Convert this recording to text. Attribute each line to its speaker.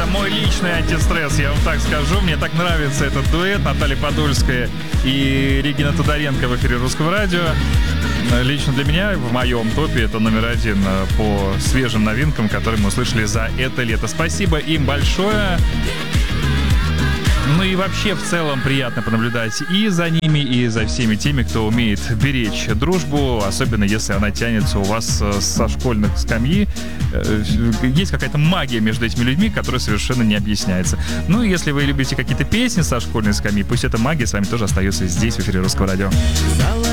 Speaker 1: мой личный антистресс, я вам так скажу. Мне так нравится этот дуэт Наталья Подольская и Регина Тодоренко в эфире Русского радио. Лично для меня в моем топе это номер один по свежим новинкам, которые мы услышали за это лето. Спасибо им большое. Ну и вообще в целом приятно понаблюдать и за ними, и за всеми теми, кто умеет беречь дружбу, особенно если она тянется у вас со школьных скамьи. Есть какая-то магия между этими людьми, которая совершенно не объясняется. Ну и если вы любите какие-то песни со школьной скамьи, пусть эта магия с вами тоже остается здесь, в эфире Русского радио.